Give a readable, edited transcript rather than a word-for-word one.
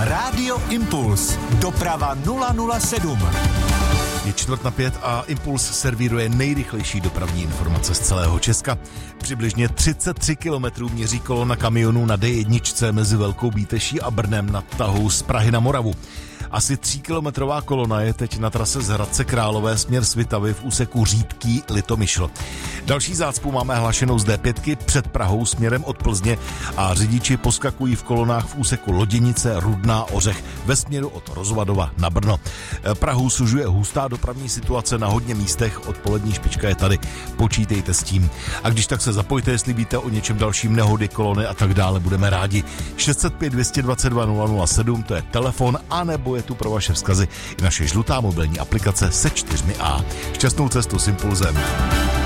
Rádio Impuls. Doprava 007. Je 4:45 a Impuls servíruje nejrychlejší dopravní informace z celého Česka. Přibližně 33 kilometrů měří kolona kamionů na D1 mezi Velkou Bíteší a Brnem nad Tahou z Prahy na Moravu. Asi 3kilometrová kolona je teď na trase z Hradce Králové směr Svitavy v úseku Řídký Litomyšl. Další zácpu máme hlášenou z D5 před Prahou směrem od Plzně a řidiči poskakují v kolonách v úseku Loděnice, Rudná, Ořech ve směru od Rozvadova na Brno. Prahu sužuje hustá dopravní situace na hodně místech, odpolední špička je tady, počítejte s tím. A když tak se zapojte, jestli víte o něčem dalším, nehody, kolony a tak dále, budeme rádi. 605 222 007, to je telefon, anebo je tu pro vaše vzkazy i naše žlutá mobilní aplikace se 4A. Šťastnou cestu s Impulzem.